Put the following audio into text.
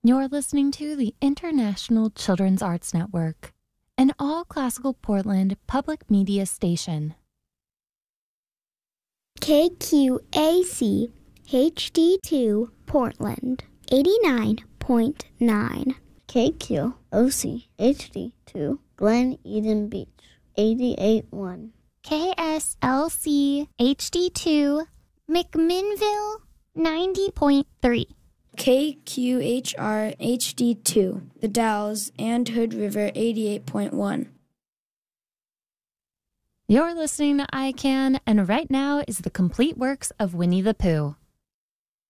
You're listening to the International Children's Arts Network, an all-classical Portland public media station. KQAC HD2 Portland 89.9. KQOC HD2 Glen Eden Beach 88.1. KSLC HD2 McMinnville 90.3. KQHR HD2 The Dalles and Hood River 88.1. You're listening to ICANN, and right now is the complete works of Winnie the Pooh.